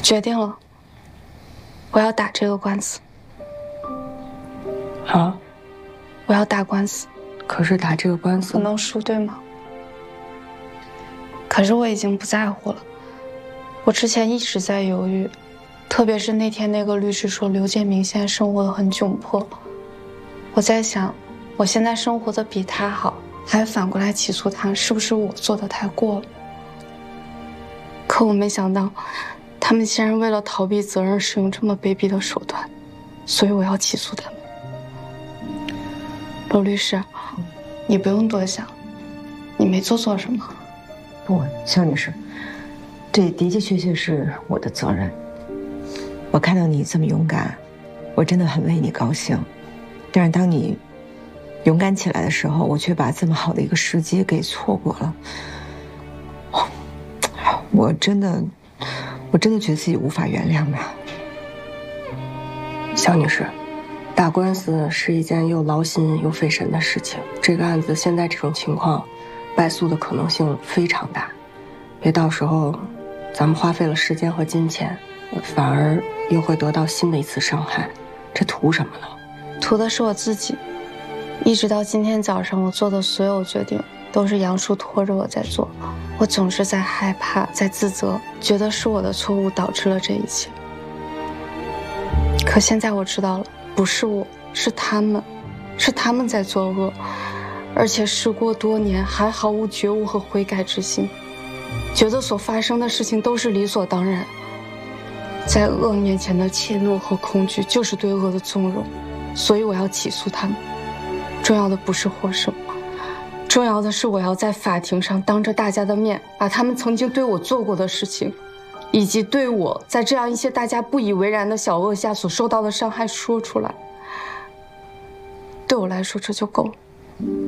决定了，我要打这个官司。 啊？ 我要打官司。 可是打这个官司我能输，对吗？可是我已经不在乎了。我之前一直在犹豫，特别是那天那个律师说刘建明现在生活得很窘迫，我在想，我现在生活的比他好，还反过来起诉他，是不是我做的太过了？可我没想到，他们竟然为了逃避责任，使用这么卑鄙的手段，所以我要起诉他们。罗律师，你不用多想，你没做错什么。 不，肖女士，这的的确确是我的责任。我看到你这么勇敢，我真的很为你高兴。但是当你勇敢起来的时候，我却把这么好的一个时机给错过了。我真的觉得自己无法原谅吧。 肖女士，打官司是一件又劳心又费神的事情。这个案子现在这种情况，败诉的可能性非常大。别到时候咱们花费了时间和金钱，反而又会得到新的一次伤害，这图什么呢？ 图的是我自己。一直到今天早上，我做的所有决定都是杨叔拖着我在做。我总是在害怕，在自责，觉得是我的错误导致了这一切。可现在我知道了，不是我，是他们在作恶，而且时过多年还毫无觉悟和悔改之心，觉得所发生的事情都是理所当然。在恶面前的怯懦和恐惧就是对恶的纵容，所以我要起诉他们。重要的不是获胜，重要的是我要在法庭上当着大家的面，把他们曾经对我做过的事情，以及对我在这样一些大家不以为然的小恶下所受到的伤害说出来。对我来说，这就够了。